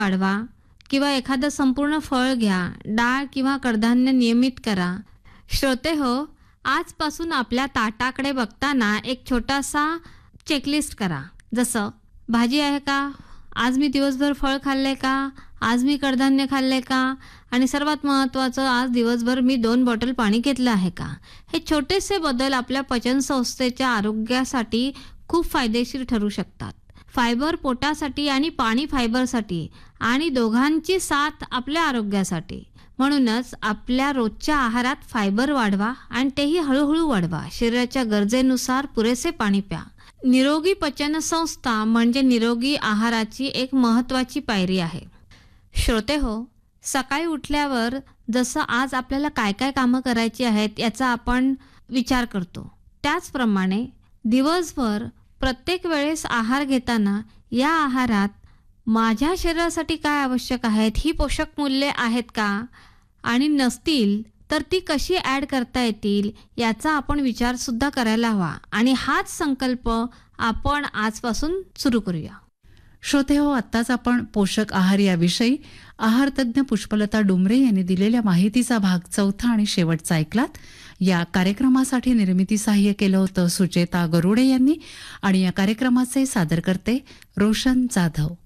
वाढवा किंवा एखादं संपूर्ण फळ घ्या, डाळ किंवा कडधान्य नियमित करा. श्रोते हो, आजपासून आपल्या ताटाकडे बघताना एक छोटासा चेकलिस्ट करा. जसं भाजी आहे का? आज मी दिवसभर फळ खाल्ले का? आज मी कडधान्य खाल्ले का? आणि सर्वात महत्त्वाचं, आज दिवसभर मी 2 बॉटल पाणी घेतलं आहे का? हे छोटेसे बदल आपल्या पचनसंस्थेच्या आरोग्यासाठी खूप फायदेशीर ठरू शकतात. फायबर पोटासाठी आणि पाणी फायबरसाठी, आणि दोघांची साथ आपल्या आरोग्यासाठी. म्हणूनच आपल्या रोजच्या आहारात फायबर वाढवा आणि तेही हळूहळू वाढवा. शरीराच्या गरजेनुसार पुरेसे पाणी प्या. निरोगी पचनसंस्था म्हणजे निरोगी आहाराची एक महत्त्वाची पायरी आहे. श्रोते हो, सकाळी उठल्यावर जसं आज आपल्याला काय काय कामं करायची आहेत याचा आपण विचार करतो, त्याचप्रमाणे दिवसभर प्रत्येक वेळेस आहार घेताना या आहारात माझ्या शरीरासाठी काय आवश्यक आहेत, ही पोषक मूल्ये आहेत का, आणि नसतील तर ती कशी ॲड करता येतील याचा आपण विचारसुद्धा करायला हवा. आणि हाच संकल्प आपण आजपासून सुरू करूया. श्रोते हो, आत्ताच आपण पोषक आहार याविषयी आहारतज्ञ पुष्पलता डुमरे यांनी दिलेल्या माहितीचा भाग 4 आणि शेवटचा ऐकलात. या कार्यक्रमासाठी निर्मिती सहाय्य केलं होतं सुचेता गरुडे यांनी, आणि या कार्यक्रमाचे सादरकर्ते रोशन जाधव.